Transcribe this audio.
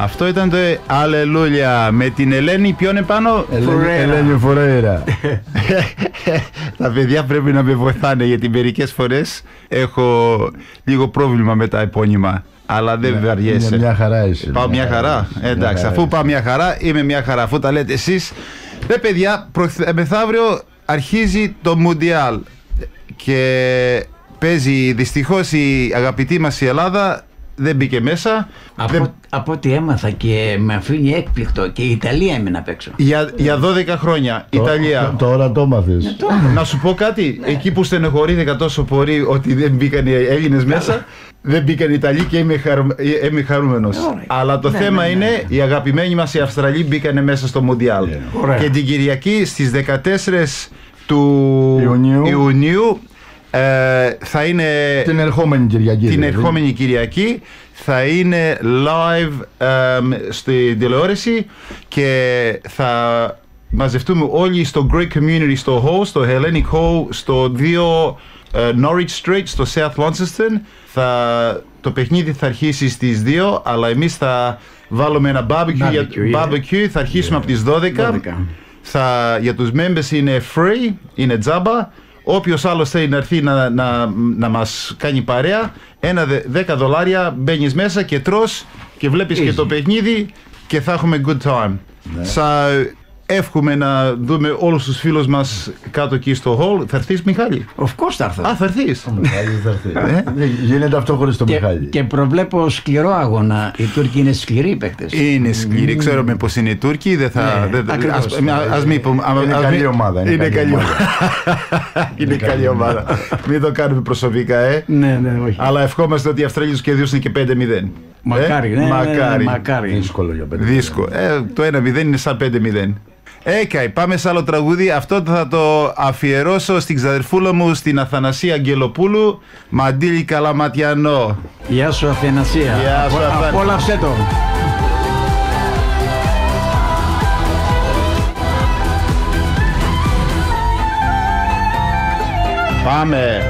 Αυτό ήταν το Αλληλούια με την Ελένη. Ποιον επάνω? Ελένη Φορέιρα. Τα παιδιά πρέπει να με βοηθάνε, γιατί μερικές φορές έχω λίγο πρόβλημα με τα επώνυμα. Αλλά δεν βαριέσαι. Μια χαρά είσαι. Πάω μια χαρά. Εντάξει, αφού πάω μια χαρά, είμαι μια χαρά. Αφού τα λέτε εσείς. Παιδιά, μεθαύριο αρχίζει το Μουντιάλ. Και παίζει δυστυχώς η αγαπητή μας η Ελλάδα. Δεν μπήκε μέσα. Από ό,τι έμαθα και με αφήνει έκπληκτο, και η Ιταλία έμεινε απ' έξω. Για 12 χρόνια Ιταλία. Τώρα το μάθες. Να σου πω κάτι. Εκεί που στενοχωρήθηκα τόσο πολύ ότι δεν μπήκαν οι Έλληνες μέσα, δεν μπήκαν οι Ιταλοί και είμαι χαρούμενος. Αλλά το θέμα είναι οι αγαπημένοι μας οι Αυστραλοί μπήκαν μέσα στο Μουντιάλ. Και την Κυριακή στις 14 του Ιουνίου θα είναι την ερχόμενη Κυριακή. Θα είναι live στη τηλεόραση και θα μαζευτούμε όλοι στο Great Community, στο Hall, στο Hellenic Hall, στο 2 Norwich Street, στο South Launceston. Το παιχνίδι θα αρχίσει στις 2, αλλά εμείς θα βάλουμε ένα barbecue, θα αρχίσουμε από τις 12. Για τους members είναι free, είναι τζάμπα. Όποιος άλλος θέλει να έρθει να μας κάνει παρέα, $10 μπαίνεις μέσα και τρως και βλέπεις και το παιχνίδι και θα έχουμε good time. Εύχομαι να δούμε όλους τους φίλους μας κάτω εκεί στο hall. Θα έρθεις, Μιχάλη? Of course θα έρθω. Θα έρθεις. Ο Μιχάλης θα έρθει. Γίνεται αυτό χωρίς το Μιχάλη. Και προβλέπω σκληρό αγώνα. Οι Τούρκοι είναι σκληροί παίκτες. Είναι σκληροί. Ξέρουμε πως είναι οι Τούρκοι. Ας μην πούμε. Είναι καλή ομάδα. Είναι καλή ομάδα. Μην το κάνουμε προσωπικά, Ναι, όχι. Αλλά ευχόμαστε ότι οι Αυστραλοί τους κερδίσουν και 5-0. Μακάρι. Δύσκολο για 5-0. Δύσκολο. Το 1-0 είναι σαν 5-0. Πάμε σε άλλο τραγούδι. Αυτό θα το αφιερώσω στην ξαδερφούλα μου, στην Αθανασία Αγγελοπούλου. Μαντήλη Καλαματιανό. Γεια σου Αθανασία. Απόλαυσέ το. Πάμε.